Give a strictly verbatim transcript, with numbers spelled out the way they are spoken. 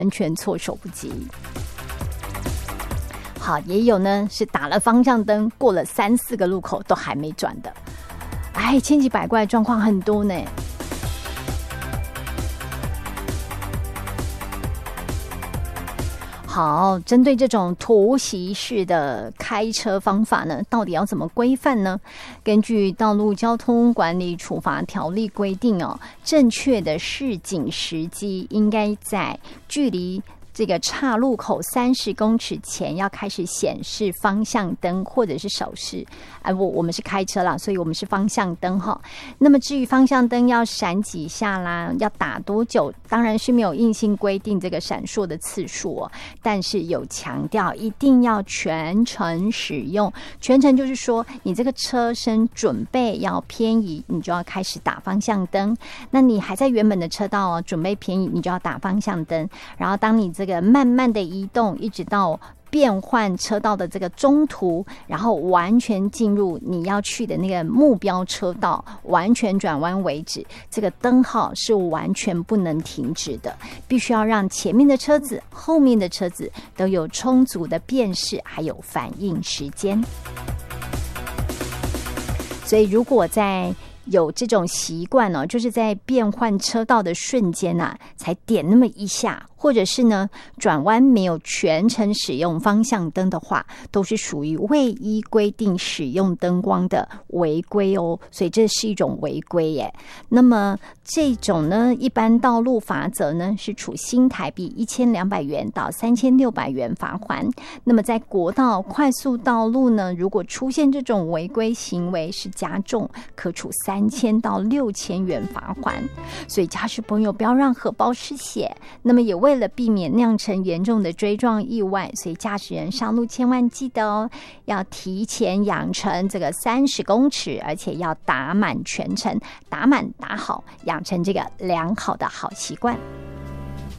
完全措手不及。好，也有呢是打了方向灯，过了三四个路口都还没转的，哎，千奇百怪状况很多呢。好，针对这种突袭式的开车方法呢，到底要怎么规范呢？根据《道路交通管理处罚条例》规定哦，正确的示警时机应该在距离这个岔路口三十公尺前要开始显示方向灯或者是手势。哎，我我们是开车啦，所以我们是方向灯哈。那么至于方向灯要闪几下啦，要打多久，当然是没有硬性规定这个闪烁的次数哦，但是有强调一定要全程使用。全程就是说，你这个车身准备要偏移，你就要开始打方向灯。那你还在原本的车道哦，准备偏移，你就要打方向灯。然后当你这个慢慢的移动，一直到变换车道的这个中途，然后完全进入你要去的那个目标车道，完全转弯为止，这个灯号是完全不能停止的，必须要让前面的车子、后面的车子都有充足的辨识还有反应时间。所以如果在有这种习惯哦，就是在变换车道的瞬间啊，才点那么一下，或者是呢转弯没有全程使用方向灯的话，都是属于未依规定使用灯光的违规哦，所以这是一种违规耶。那么这种呢，一般道路罚则呢是处新台币一千两百元到三千六百元罚锾。那么在国道、快速道路呢，如果出现这种违规行为是加重，可处三千到六千元罚锾。所以驾驶朋友不要让荷包失血。那么也为了避免酿成严重的追撞意外，所以驾驶人上路千万记得哦，要提前养成这个三十公尺，而且要打满全程，打满打好，养成这个良好的好习惯。